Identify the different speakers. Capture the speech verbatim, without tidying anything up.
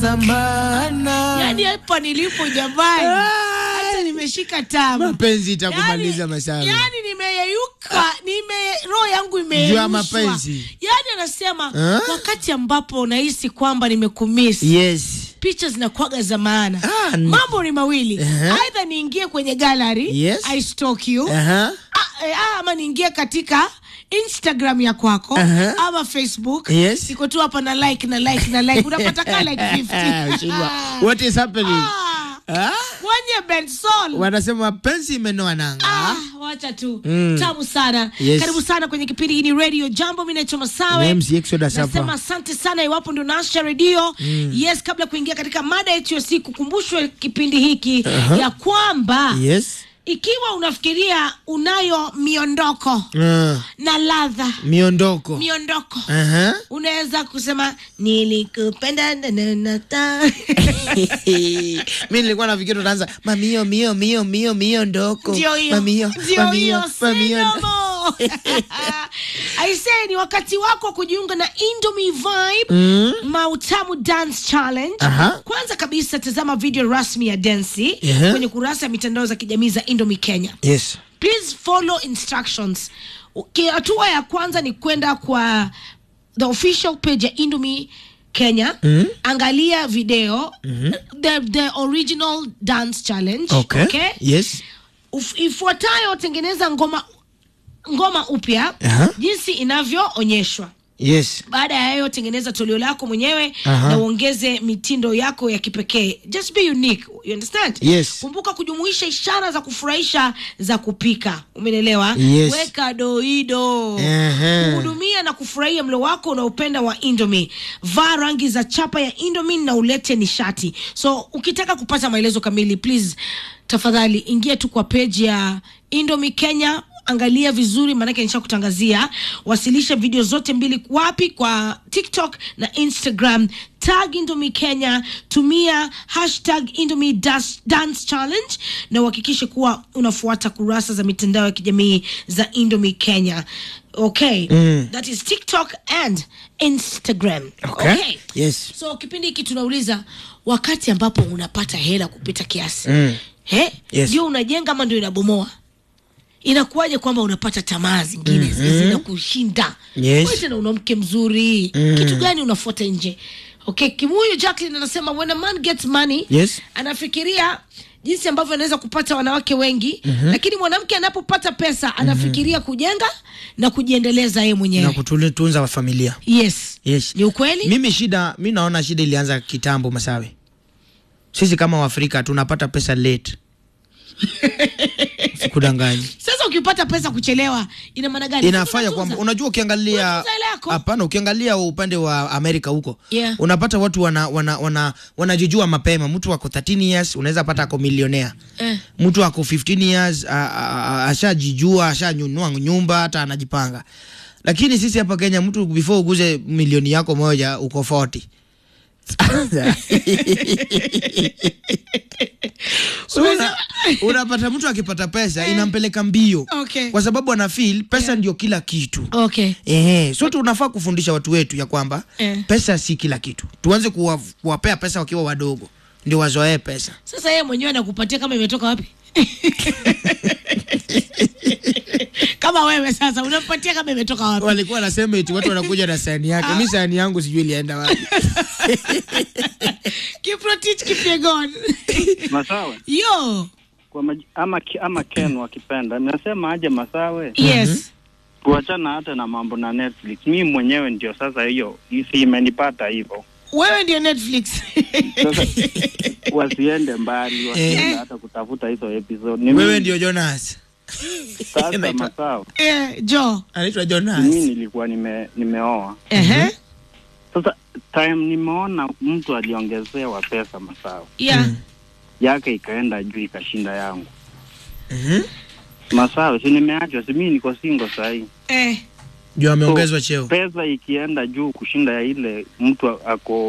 Speaker 1: zamana.
Speaker 2: Yani hapa nilipo jamani. Hata nimeshika tamu.
Speaker 1: Mapenzi itakumaliza
Speaker 2: yani,
Speaker 1: masala.
Speaker 2: Yani nimeyeyuka, nime roho yangu imeyeyushwa.
Speaker 1: Jua mapenzi.
Speaker 2: Yani anasema
Speaker 1: huh?
Speaker 2: Wakati ambapo unahisi kwamba nimekumisi.
Speaker 1: Yes.
Speaker 2: Picha zinakuaga za maana.
Speaker 1: Ah,
Speaker 2: mambo ni mawili.
Speaker 1: Uh-huh.
Speaker 2: Either niingie kwenye gallery,
Speaker 1: yes.
Speaker 2: I stalk you.
Speaker 1: Uh-huh.
Speaker 2: Ah, ama niingie katika Instagram ya kwako, uh-huh. ama Facebook.
Speaker 1: Yes.
Speaker 2: Siko tu hapa na like na like na like. Unapata ka like fifty.
Speaker 1: What is happening?
Speaker 2: Ah. Ah? Wanye Bensol.
Speaker 1: Wanasema penzi imenoa nanga.
Speaker 2: Ah, wacha tu.
Speaker 1: Mm.
Speaker 2: Tamu sana.
Speaker 1: Yes.
Speaker 2: Karibu sana kwenye kipindi hii ni Radio Jambo, mimi naitwa Masawe. Nasema asante sana iwapo ndo nasha radio. Mm. Yes, kabla kuingia katika mada yetu ya siku, kumbushwe kipindi hiki uh-huh. ya kwamba
Speaker 1: yes.
Speaker 2: ikiwa unafikiria unayo miondoko uh,
Speaker 1: na
Speaker 2: ladha
Speaker 1: miondoko
Speaker 2: miondoko
Speaker 1: uh-huh.
Speaker 2: unaweza kusema nilikupenda nanata.
Speaker 1: Mimi nilikuwa nafikiri utaanza mamio mio mio mio miondoko
Speaker 2: mamio mamio mamio. I say ni wakati wako kujiunga na Indomie Vibe mm. Mautamu Dance Challenge. Uh-huh. Kwanza kabisa tazama video rasmi ya dance uh-huh. kwenye kurasa ya mitandao za kijamii za Indomie Kenya.
Speaker 1: Yes.
Speaker 2: Please follow instructions. Hatua ya kwanza ni kwenda kwa the official page ya Indomie Kenya. Mm-hmm. Angalia video mm-hmm. the the original dance challenge.
Speaker 1: Okay. Okay? Yes.
Speaker 2: Uf, ifuatayo tengeneza ngoma ngoma upya uh-huh. jinsi inavyoonyeshwa.
Speaker 1: Yes.
Speaker 2: Baada ya hayo tengeneza toleo lako mwenyewe uh-huh. na uongeze mitindo yako ya kipekee. Just be unique. You understand?
Speaker 1: Yes.
Speaker 2: Kumbuka kujumuisha ishara za kufurahisha za kupika. Umeelewa?
Speaker 1: Yes.
Speaker 2: Weka doido.
Speaker 1: Uh-huh.
Speaker 2: Kuhudumia na kufurahia mlo wako unaopenda wa Indomie. Vaa rangi za chapa ya Indomie na ulete nishati. So ukitaka kupata maelezo kamili, please tafadhali ingia tu kwa page ya Indomie Kenya. Angalia vizuri manake nishakutangazia. Wasilisha video zote mbili wapi? Kwa TikTok na Instagram. Tag Indomie Kenya, tumia hashtag Indomie Dance Challenge na uhakikishe kuwa unafuata kurasa za mitandao ya kijamii za Indomie Kenya. Okay. Mm. That is TikTok and Instagram.
Speaker 1: Okay.
Speaker 2: Okay.
Speaker 1: Yes.
Speaker 2: So kipindi hiki tunauliza wakati ambapo unapata hela kupita kiasi.
Speaker 1: Mm.
Speaker 2: He?
Speaker 1: Yes.
Speaker 2: Ndio unajenga ama ndio inabomoa? Inakuwaje kwamba unapata tamaa zingine mm-hmm. zinakushinda?
Speaker 1: Yes.
Speaker 2: Wewe tena una mke mzuri. Mm. Kitu gani unafuata nje? Okay, Kimuyu Jacqueline anasema when a man gets money,
Speaker 1: yes.
Speaker 2: anafikiria jinsi ambavyo anaweza kupata wanawake wengi, mm-hmm. lakini mwanamke anapopata pesa anafikiria mm-hmm. kujenga na kujiendeleza yeye mwenyewe
Speaker 1: na kutunza wa familia.
Speaker 2: Yes.
Speaker 1: Yes.
Speaker 2: Ni ukweli?
Speaker 1: Mimi shida, mimi naona shida ilianza kitambo Masawe. Sisi kama Waafrika tunapata pesa late. Sikudanganya.
Speaker 2: Sasa ukipata pesa kuchelewa ina maana gani?
Speaker 1: Inafanya kwamba unajua ukiangalia hapana ukiangalia upande wa Amerika huko
Speaker 2: yeah.
Speaker 1: unapata watu wana wana wana wanajijua mapema. Mtu wako thirteen years unaweza pata ako millionaire. Eh. Mtu wako fifteen years ashajijua, ashanyunua nyumba, hata anajipanga. Lakini sisi hapa Kenya mtu before uguze milioni yako moja uko forty. So una, unapata mtu akipata pesa eh, inampeleka mbio.
Speaker 2: Okay.
Speaker 1: Kwa sababu ana feel pesa yeah. ndio kila kitu.
Speaker 2: Okay.
Speaker 1: Eh, so tunafaa kufundisha watu wetu ya kwamba eh, pesa si kila kitu. Tuanze kuwa, kuwapea pesa wakiwa wadogo ndio wazoee pesa.
Speaker 2: Sasa yeye mwenyewe anakupatia kama imetoka wapi? Kama wewe sasa unampatia kama imetoka wapi?
Speaker 1: Walikuwa wanasema eti watu wanakuja na sahani yake. Mimi sahani yangu sijui ilienda wapi.
Speaker 2: Kiprotich Kipyegon.
Speaker 3: Masawe.
Speaker 2: Yo.
Speaker 3: Kwa maj- ama ama Ken wakipenda. Nasema aje Masawe?
Speaker 2: Yes. Mm-hmm.
Speaker 3: Kuachana hata na mambo na Netflix. Mimi mwenyewe ndio sasa hiyo hisi imenipata hivyo.
Speaker 2: Wewe ndio Netflix.
Speaker 3: Sasa wasiende mbali, wasiende eh, hata kutafuta hizo episode.
Speaker 1: Ni wewe ndio Jonas.
Speaker 3: Sasa Masawe.
Speaker 2: Eh, Jo.
Speaker 1: Anaitwa Jonas.
Speaker 3: Mimi nilikuwa nime nimeoa.
Speaker 2: Eh. Uh-huh.
Speaker 3: Sasa time nimeona mtu aliongezewa pesa Masawe.
Speaker 2: Yeah. Mm.
Speaker 3: Yake ikaenda juu ikashinda yangu.
Speaker 1: Mhm. Uh-huh.
Speaker 3: Masawe, si nimeachwa, si mimi niko single sasa hivi.
Speaker 2: Eh.
Speaker 1: Ndio ameongezwa cheo.
Speaker 3: Pesa ikienda juu kushinda ya ile mtu ako